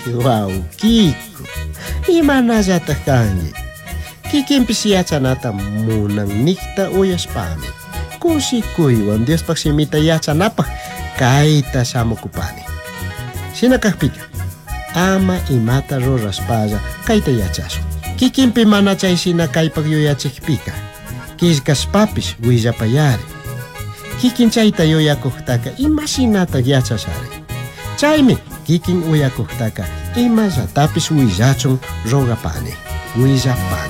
wawqiku, imanallataq kanki? Kikinpis yachanata munan nikta uyashpami kusikuywan Diospaq simita yachanapaq kayta samukupani. Sinakaqpika ama imata ruraspalla kayta yachasun. Kikinpi mana chaysina kaypaq yuyachiqpika kiskaspapis willapayari. Kikin chayta yuyakuqtaqa imashinataq yachashari. Chaymi kikin uyakuqtaqa imallatapis willachun rogapani, willapani.